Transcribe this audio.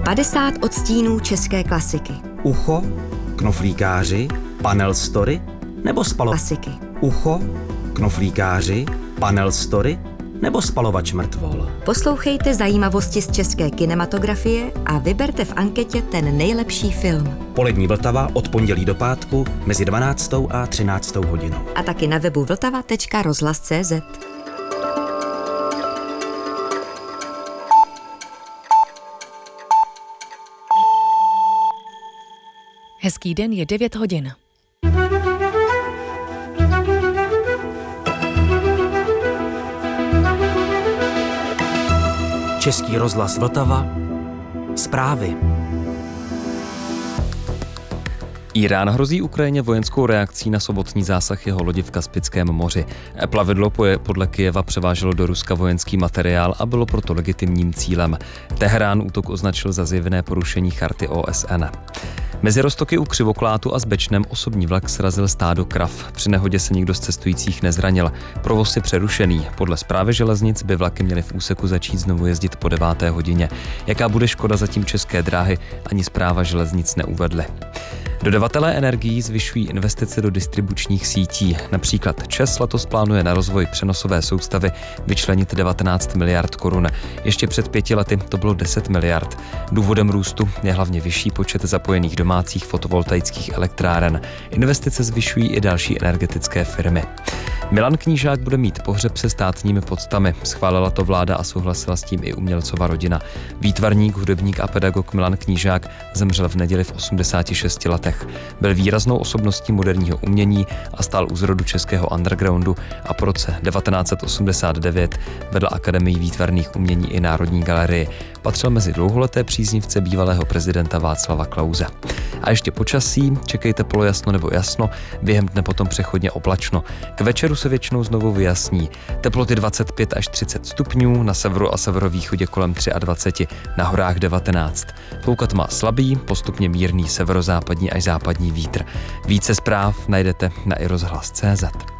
50 odstínů české klasiky. Ucho, knoflíkáři, panel story nebo Klasiky. Ucho, knoflíkáři, panel story nebo spalovač mrtvol. Poslouchejte zajímavosti z české kinematografie a vyberte v anketě ten nejlepší film. Polední Vltava od pondělí do pátku mezi 12. a 13. hodinou. A taky na webu vltava.rozhlas.cz. Hezký den, je 9 hodin. Český rozhlas Vltava. Zprávy. Írán hrozí Ukrajině vojenskou reakcí na sobotní zásah jeho lodi v Kaspickém moři. Plavidlo podle Kyjeva převáželo do Ruska vojenský materiál a bylo proto legitimním cílem. Teherán útok označil za zjevné porušení charty OSN. Mezi Roztoky u Křivoklátu a Zbečnem osobní vlak srazil stádo krav. Při nehodě se nikdo z cestujících nezranil. Provoz je přerušený. Podle Správy železnic by vlaky měly v úseku začít znovu jezdit po 9. hodině. Jaká bude škoda, zatím České dráhy ani Správa železnic neuvedly. Dodavatelé energií zvyšují investice do distribučních sítí. Například ČEZ letos plánuje na rozvoj přenosové soustavy vyčlenit 19 miliard korun. Ještě před 5 lety to bylo 10 miliard. Důvodem růstu je hlavně vyšší počet zapojených domácích fotovoltaických elektráren. Investice zvyšují i další energetické firmy. Milan Knížák bude mít pohřeb se státními poctami. Schválila to vláda a souhlasila s tím i umělcova rodina. Výtvarník, hudebník a pedagog Milan Knížák zemřel v neděli v 86 letech. Byl výraznou osobností moderního umění a stál u zrodu českého undergroundu a po roce 1989 vedl Akademii výtvarných umění i Národní galerii. Patřil mezi dlouholeté příznivce bývalého prezidenta Václava Klause. A ještě počasí, čekejte polojasno nebo jasno, během dne potom přechodně oblačno. K večeru se většinou znovu vyjasní. Teploty 25 až 30 stupňů, na severu a severovýchodě kolem 23, na horách 19. Foukat má slabý, postupně mírný severozápadní až západní vítr. Více zpráv najdete na iRozhlas.cz.